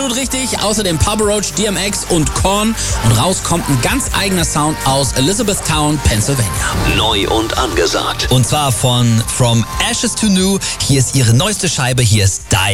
Richtig, außerdem Papa Roach, DMX und Korn. Und raus kommt ein ganz eigener Sound aus Elizabethtown, Pennsylvania. Neu und angesagt. Und zwar von From Ashes to New. Hier ist ihre neueste Scheibe, hier ist Die